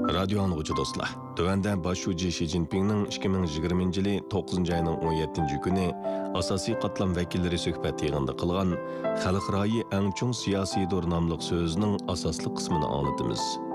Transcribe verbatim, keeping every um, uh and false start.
Radio anlıqçı dostlar. Tövəndə baş şuji Xi Jinpingning ikki ming yigirmanchi yili to'qqizinchi ayning o'n yettinchi kuni asosiy qatlam vakillari suhbat yig'inida qilgan xalqaro eng chong siyosiy dur nomli so'zining asosli qismini anglatamiz.